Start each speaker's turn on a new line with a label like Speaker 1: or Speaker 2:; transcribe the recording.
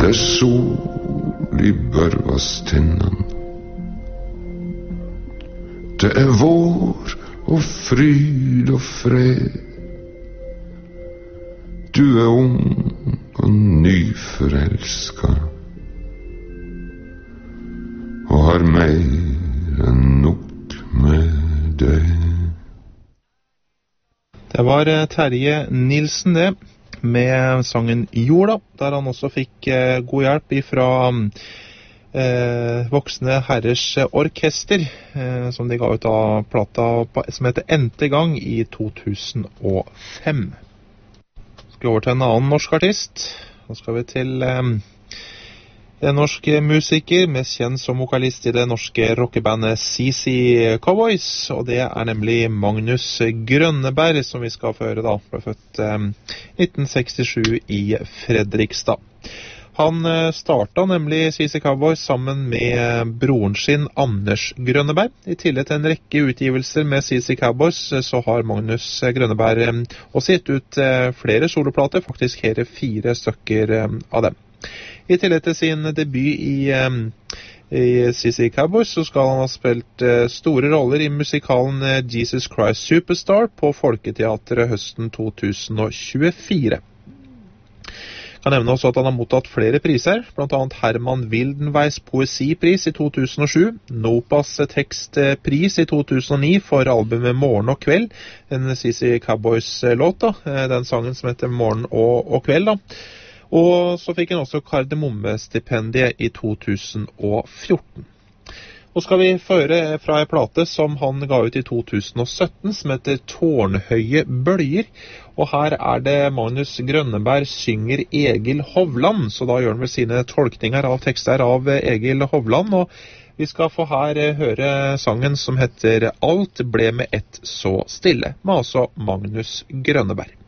Speaker 1: Det sol i børvastinnen. Det vår og fryd og fred. Du ung og nyforelska og har mer enn nok med deg.
Speaker 2: Det var Terje Nilsen det, med sangen Jorda, der han også fikk god hjelp fra Voksne Herrers Orkester, som de ga ut av plata som heter Ente Gang i 2005. Skal over til en annen norsk artist. Nå skal vi til en norsk musiker, mest kjent som vokalist i det norske rockebandet CC Cowboys, og det er nemlig Magnus Grønneberg, som vi skal få høre da. Ble født 1967 i Fredrikstad. Han startet nemlig CC Cowboys sammen med broren sin Anders Grønneberg. I tillegg til en rekke utgivelser med CC Cowboys, så har Magnus Grønneberg også gitt ut flere soloplater, faktisk hele 4 stykker av dem. I tillegg til sin debut i CC Cowboys, så skal han ha spilt store roller i musikalen Jesus Christ Superstar på Folketeatret høsten 2024. Jeg kan nevne også at han har mottatt flere priser, blant annet Herman Wildenweis poesipris i 2007, Nopas tekstpris i 2009 for albumet Morgen og Kveld, en CC Cowboys-låt, den sangen som heter Morgen og Kveld da. Og så fikk han også Kardemomme-stipendiet i 2014. Nå skal vi føre fra en plate som han ga ut i 2017, som heter Tårnhøye bølger. Og her er det Magnus Grønneberg synger Egil Hovland, så da gjør han vel sine tolkninger av tekster av Egil Hovland. Og vi skal få her høre sangen som heter Alt ble med ett så stille, med altså Magnus Grønneberg.